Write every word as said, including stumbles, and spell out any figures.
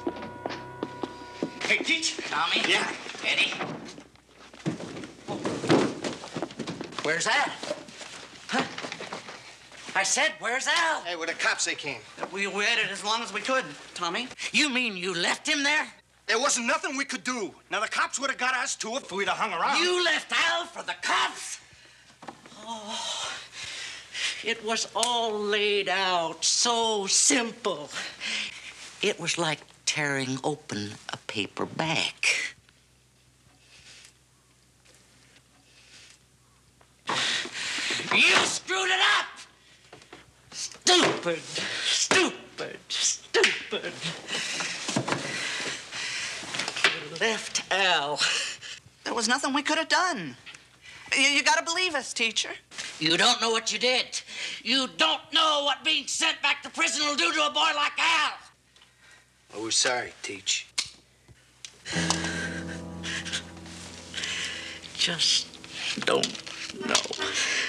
Hey, Teach. Tommy? Yeah. Eddie? Where's Al? Huh? I said, where's Al? Hey, with the cops, they came. We waited as long as we could, Tommy. You mean you left him there? There wasn't nothing we could do. Now, the cops would have got us, too, if we'd have hung around. You left Al for the cops? Oh, it was all laid out so simple. It was like tearing open a paper bag. You screwed it up! Stupid, stupid, stupid. You left Al. There was nothing we could have done. You, you gotta believe us, teacher. You don't know what you did. You don't know what being sent back to prison will do to a boy like Al. Oh, we're sorry, Teach. Just don't know.